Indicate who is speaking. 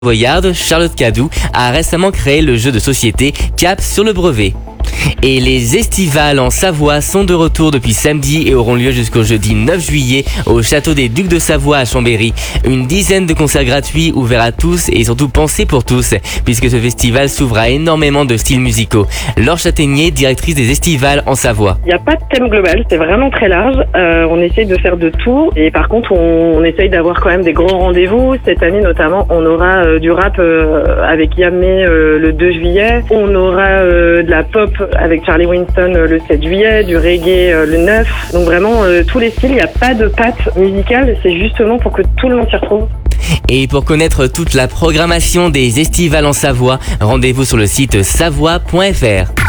Speaker 1: Voyard, Charlotte Cadou, a récemment créé le jeu de société Cap sur le brevet. Et les estivales en Savoie sont de retour depuis samedi et auront lieu jusqu'au jeudi 9 juillet au château des Ducs de Savoie à Chambéry. Une dizaine de concerts gratuits ouverts à tous et surtout pensés pour tous, puisque ce festival s'ouvre à énormément de styles musicaux. Laure Châtaignier, directrice des estivales en Savoie.
Speaker 2: Il n'y a pas de thème global, c'est vraiment très large. On essaye de faire de tout et par contre on essaye d'avoir quand même des grands rendez-vous. Cette année notamment on aura du rap avec Yamé le 2 juillet. On aura de la pop avec Charlie Winston le 7 juillet, du reggae le 9. Donc vraiment tous les styles, il n'y a pas de patte musicale, c'est justement pour que tout le monde s'y retrouve.
Speaker 1: Et pour connaître toute la programmation des estivales en Savoie, rendez-vous sur le site savoie.fr.